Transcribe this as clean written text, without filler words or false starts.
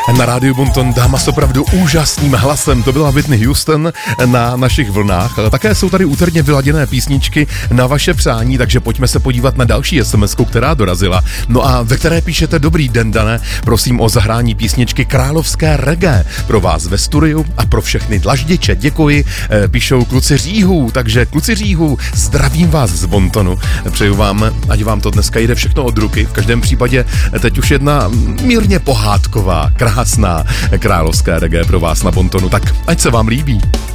Na rádiu Bonton dáma s opravdu úžasným hlasem. To byla Whitney Houston na našich vlnách. Také jsou tady úterně vyladěné písničky na vaše přání, takže pojďme se podívat na další SMS-ku, která dorazila. No a ve které píšete: dobrý den, Dane, prosím o zahrání písničky Královské reggae pro vás ve studiu a pro všechny dlaždiče. Děkuji, píšou kluci Říhů, takže kluci Říhů, zdravím vás z Bontonu. Přeju vám, ať vám to dneska jde všechno od ruky. V každém případě teď už jedna mírně pohádková, krásná královská reggae pro vás na Bontonu, tak ať se vám líbí.